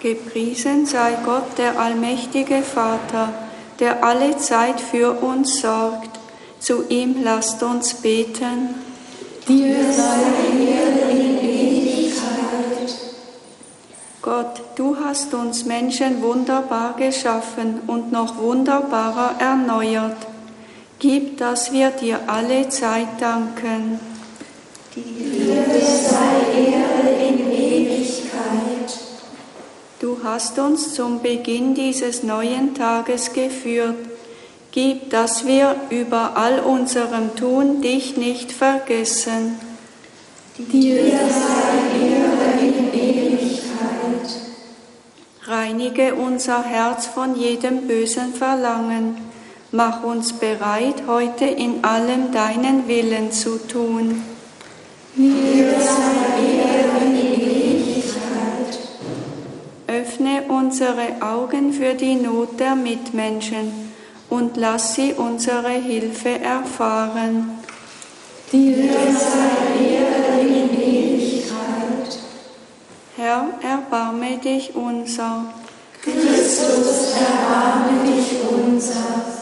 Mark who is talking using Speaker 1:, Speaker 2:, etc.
Speaker 1: Gepriesen sei Gott, der allmächtige Vater, der alle Zeit für uns sorgt. Zu ihm lasst uns beten.
Speaker 2: Dir sei Ehre in Ewigkeit.
Speaker 1: Gott, du hast uns Menschen wunderbar geschaffen und noch wunderbarer erneuert. Gib, dass wir dir alle Zeit danken.
Speaker 2: Dir sei Ehre in Ewigkeit.
Speaker 1: Du hast uns zum Beginn dieses neuen Tages geführt. Gib, dass wir über all unserem Tun dich nicht vergessen.
Speaker 2: Dir sei Ehre in Ewigkeit.
Speaker 1: Reinige unser Herz von jedem bösen Verlangen. Mach uns bereit, heute in allem deinen Willen zu tun.
Speaker 2: Dir sei Ehre in Ewigkeit.
Speaker 1: Öffne unsere Augen für die Not der Mitmenschen und lass sie unsere Hilfe erfahren.
Speaker 2: Dir sei Ehre in Ewigkeit.
Speaker 1: Herr, erbarme dich unser.
Speaker 2: Christus, erbarme dich unser.